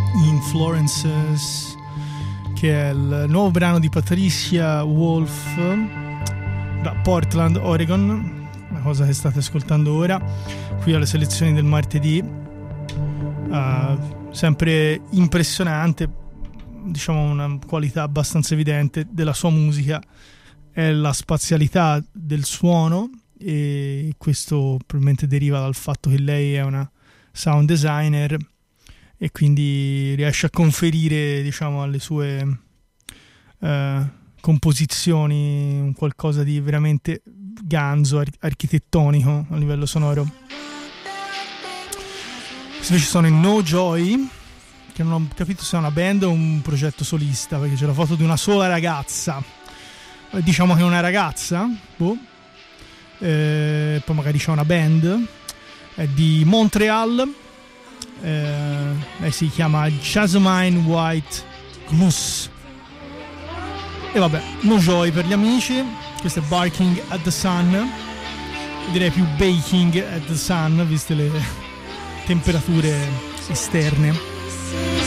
Influences, che è il nuovo brano di Patricia Wolf da Portland, Oregon, la cosa che state ascoltando ora qui alle selezioni del martedì. Sempre impressionante, diciamo, una qualità abbastanza evidente della sua musica è la spazialità del suono, e questo probabilmente deriva dal fatto che lei è una sound designer e quindi riesce a conferire, diciamo, alle sue composizioni un qualcosa di veramente ganzo, architettonico a livello sonoro. Invece sono in No Joy, che non ho capito se è una band o un progetto solista, perché c'è la foto di una sola ragazza, diciamo che è una ragazza, boh. Poi magari c'è una band, è di Montreal, si chiama Jasmine White Goose. E vabbè, No Joy per gli amici. Questo è Barking at the Sun, direi più Baking at the Sun, viste le temperature esterne.